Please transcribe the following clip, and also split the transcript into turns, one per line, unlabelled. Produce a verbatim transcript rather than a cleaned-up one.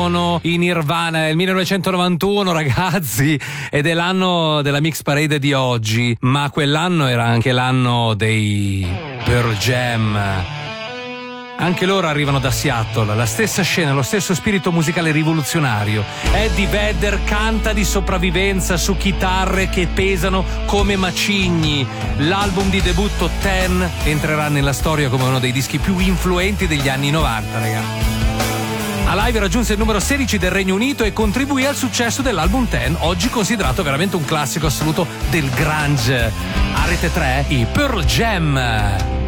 sono i Nirvana, è il millenovecentonovantuno, ragazzi, ed è l'anno della Mix Parade di oggi, ma quell'anno era anche l'anno dei Pearl Jam. Anche loro arrivano da Seattle, la stessa scena, lo stesso spirito musicale rivoluzionario. Eddie Vedder canta di sopravvivenza su chitarre che pesano come macigni. L'album di debutto Ten entrerà nella storia come uno dei dischi più influenti degli anni novanta, ragazzi. Alive raggiunse il numero sedici del Regno Unito e contribuì al successo dell'album Ten, oggi considerato veramente un classico assoluto del grunge. A Rete tre, i Pearl Jam.